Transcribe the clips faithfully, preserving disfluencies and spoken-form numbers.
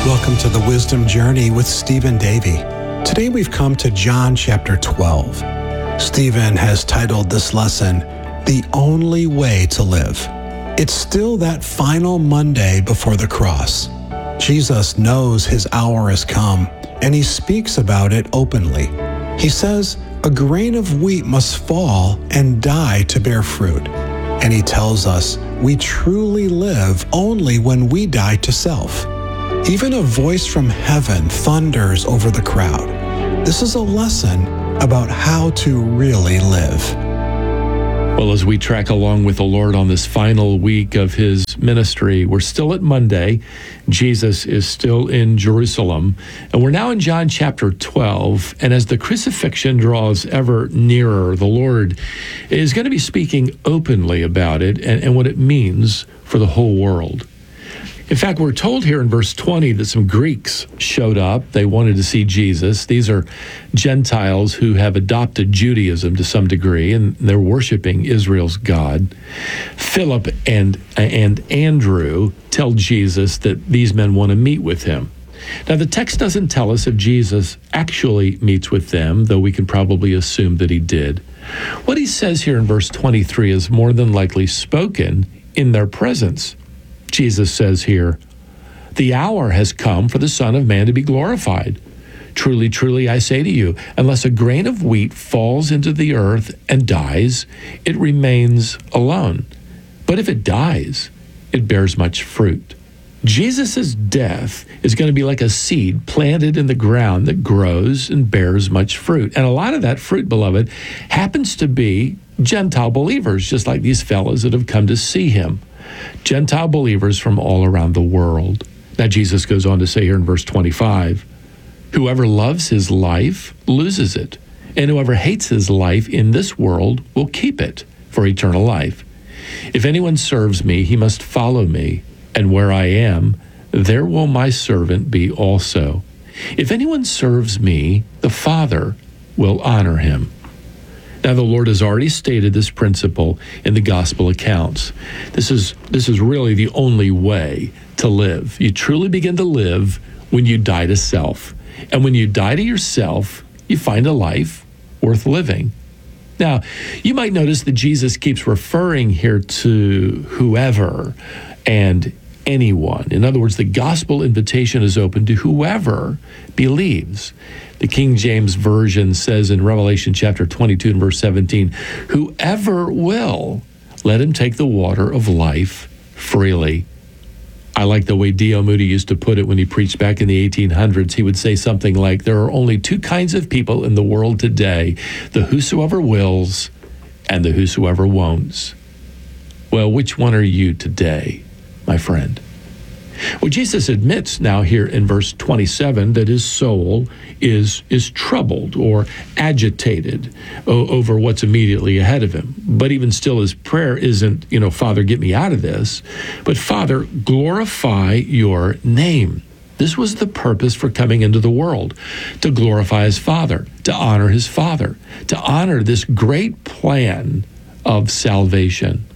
Welcome to the Wisdom Journey with Stephen Davey. Today we've come to John chapter twelve. Stephen has titled this lesson, The Only Way to Live. It's still that final Monday before the cross. Jesus knows his hour has come, and he speaks about it openly. He says, a grain of wheat must fall and die to bear fruit. And he tells us we truly live only when we die to self. Even a voice from heaven thunders over the crowd. This is a lesson about how to really live. Well, as we track along with the Lord on this final week of his ministry, we're still at Monday. Jesus is still in Jerusalem. And we're now in John chapter twelve. And as the crucifixion draws ever nearer, the Lord is going to be speaking openly about it and, and what it means for the whole world. In fact, we're told here in verse twenty that some Greeks showed up. They wanted to see Jesus. These are Gentiles who have adopted Judaism to some degree, and they're worshiping Israel's God. Philip and, and Andrew tell Jesus that these men want to meet with him. Now, the text doesn't tell us if Jesus actually meets with them, though we can probably assume that he did. What he says here in verse twenty-three is more than likely spoken in their presence. Jesus says here, the hour has come for the Son of Man to be glorified. Truly, truly, I say to you, unless a grain of wheat falls into the earth and dies, it remains alone. But if it dies, it bears much fruit. Jesus' death is going to be like a seed planted in the ground that grows and bears much fruit. And a lot of that fruit, beloved, happens to be Gentile believers, just like these fellows that have come to see him. Gentile believers from all around the world. Now, Jesus goes on to say here in verse twenty-five, whoever loves his life loses it, and whoever hates his life in this world will keep it for eternal life. If anyone serves me, he must follow me, and where I am, there will my servant be also. If anyone serves me, the Father will honor him. Now, the Lord has already stated this principle in the gospel accounts. This is this is really the only way to live. You truly begin to live when you die to self. And when you die to yourself, you find a life worth living. Now, you might notice that Jesus keeps referring here to whoever and anyone. In other words, the gospel invitation is open to whoever believes. The King James Version says in Revelation chapter twenty-two and verse seventeen, whoever will, let him take the water of life freely. I like the way D L Moody used to put it when he preached back in the eighteen hundreds. He would say something like, there are only two kinds of people in the world today, the whosoever wills and the whosoever won'ts. Well, which one are you today, my friend? Well, Jesus admits now here in verse twenty-seven that his soul is is troubled or agitated o- over what's immediately ahead of him. But even still, his prayer isn't, you know, Father, get me out of this, but Father, glorify your name. This was the purpose for coming into the world, to glorify his Father, to honor his Father, to honor this great plan of salvation.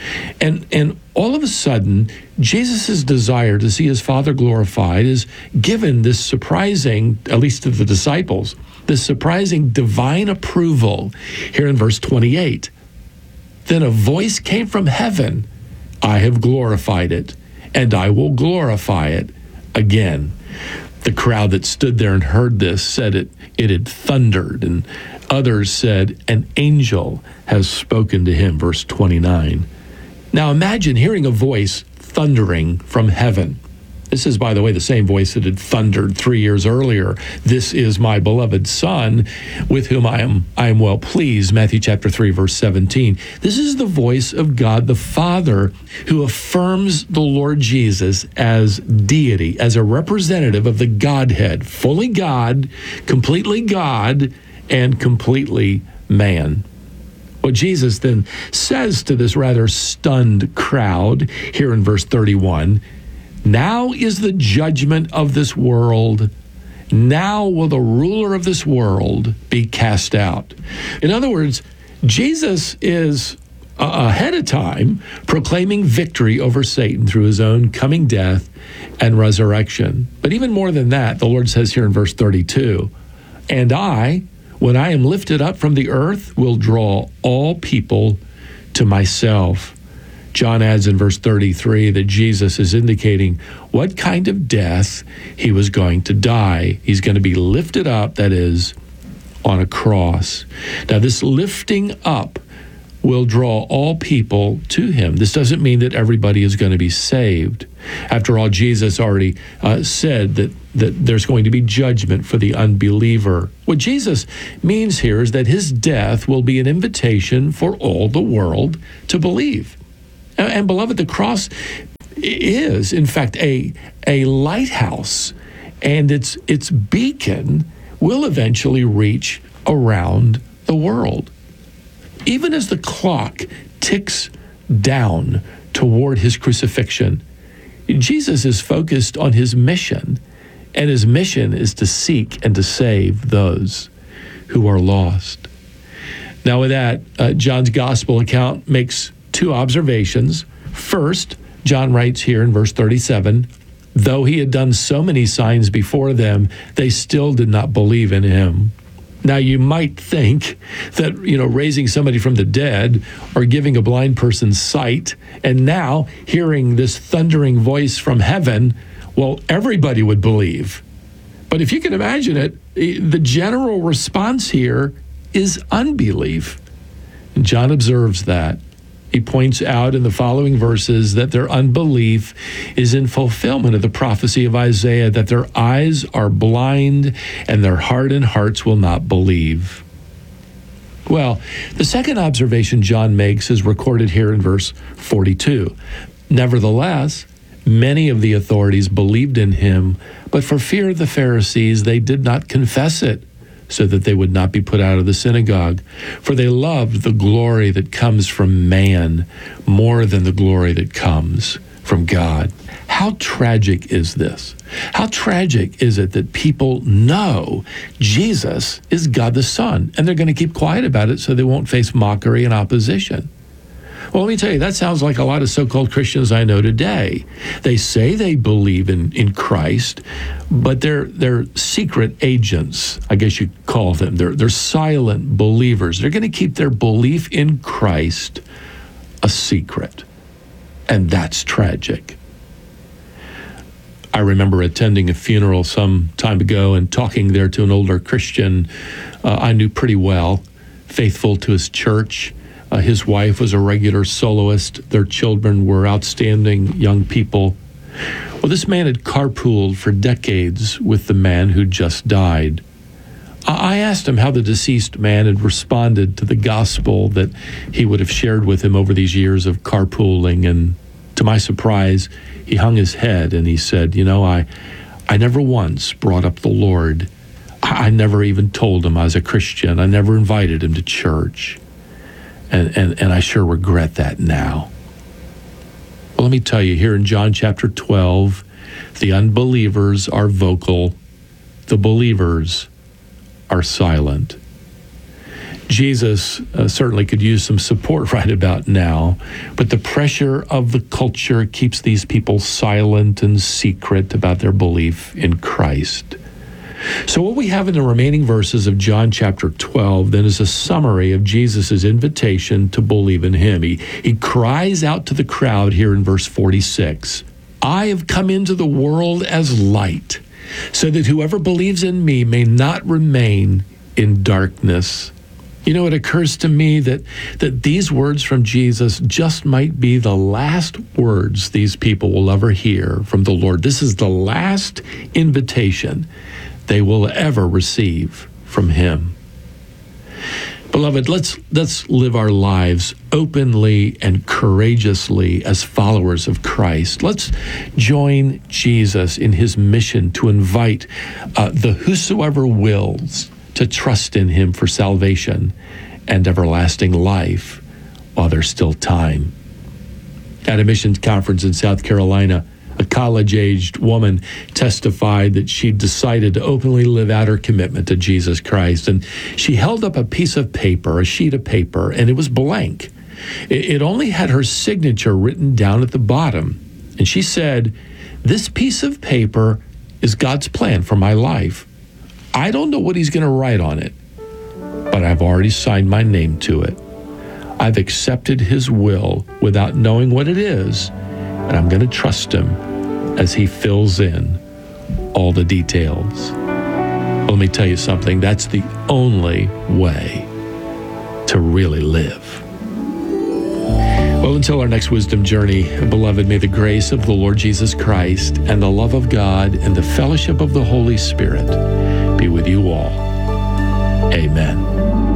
And and all of a sudden, Jesus' desire to see his Father glorified is given this surprising, at least to the disciples, this surprising divine approval here in verse twenty-eight. Then a voice came from heaven, I have glorified it, and I will glorify it again. The crowd that stood there and heard this said it, it had thundered, and others said, an angel has spoken to him, verse twenty-nine. Now imagine hearing a voice thundering from heaven. This is, by the way, the same voice that had thundered three years earlier. This is my beloved Son, with whom I am I am well pleased, Matthew chapter three, verse seventeen. This is the voice of God the Father, who affirms the Lord Jesus as deity, as a representative of the Godhead, fully God, completely God, and completely man. What Jesus then says to this rather stunned crowd here in verse thirty-one, now is the judgment of this world. Now will the ruler of this world be cast out. In other words, Jesus is uh, ahead of time, proclaiming victory over Satan through his own coming death and resurrection. But even more than that, the Lord says here in verse thirty-two, and I, when I am lifted up from the earth, will draw all people to myself. John adds in verse thirty-three that Jesus is indicating what kind of death he was going to die. He's going to be lifted up, that is, on a cross. Now, this lifting up will draw all people to him. This doesn't mean that everybody is going to be saved. After all, Jesus already uh, said that, that there's going to be judgment for the unbeliever. What Jesus means here is that his death will be an invitation for all the world to believe. And, and beloved, the cross is, in fact, a, a lighthouse, and its, its beacon will eventually reach around the world. Even as the clock ticks down toward his crucifixion, Jesus is focused on his mission, and his mission is to seek and to save those who are lost. Now, with that, uh, John's gospel account makes two observations. First, John writes here in verse thirty-seven, though he had done so many signs before them, they still did not believe in him. Now, you might think that, you know, raising somebody from the dead or giving a blind person sight, and now hearing this thundering voice from heaven, well, everybody would believe. But if you can imagine it, the general response here is unbelief. And John observes that. He points out in the following verses that their unbelief is in fulfillment of the prophecy of Isaiah, that their eyes are blind and their hardened hearts will not believe. Well, the second observation John makes is recorded here in verse forty-two. Nevertheless, many of the authorities believed in him, but for fear of the Pharisees, they did not confess it, so that they would not be put out of the synagogue. For they loved the glory that comes from man more than the glory that comes from God. How tragic is this? How tragic is it that people know Jesus is God the Son, and they're going to keep quiet about it so they won't face mockery and opposition? Well, let me tell you, that sounds like a lot of so-called Christians I know today. They say they believe in, in Christ, but they're they're secret agents, I guess you call them. They're, they're silent believers. They're going to keep their belief in Christ a secret, and that's tragic. I remember attending a funeral some time ago and talking there to an older Christian uh, I knew pretty well, faithful to his church. Uh, his wife was a regular soloist. Their children were outstanding young people. Well, this man had carpooled for decades with the man who just died. I asked him how the deceased man had responded to the gospel that he would have shared with him over these years of carpooling, and to my surprise, he hung his head and he said, you know, I, I never once brought up the Lord. I, I never even told him I was a Christian. I never invited him to church. And, and and I sure regret that now. Well, let me tell you, here in John chapter twelve, the unbelievers are vocal, the believers are silent. Jesus uh, certainly could use some support right about now, but the pressure of the culture keeps these people silent and secret about their belief in Christ. So what we have in the remaining verses of John chapter twelve then is a summary of Jesus' invitation to believe in him. He, he cries out to the crowd here in verse forty-six, I have come into the world as light, so that whoever believes in me may not remain in darkness. You know, it occurs to me that, that these words from Jesus just might be the last words these people will ever hear from the Lord. This is the last invitation they will ever receive from him. Beloved, let's let's live our lives openly and courageously as followers of Christ. Let's join Jesus in his mission to invite uh, the whosoever wills to trust in him for salvation and everlasting life while there's still time. At a missions conference in South Carolina, a college-aged woman testified that she decided to openly live out her commitment to Jesus Christ. And she held up a piece of paper, a sheet of paper, and it was blank. It, it only had her signature written down at the bottom. And she said, "This piece of paper is God's plan for my life. I don't know what he's going to write on it, but I've already signed my name to it. I've accepted his will without knowing what it is, and I'm going to trust him as he fills in all the details." Well, let me tell you something. That's the only way to really live. Well, until our next wisdom journey, beloved, may the grace of the Lord Jesus Christ and the love of God and the fellowship of the Holy Spirit be with you all. Amen.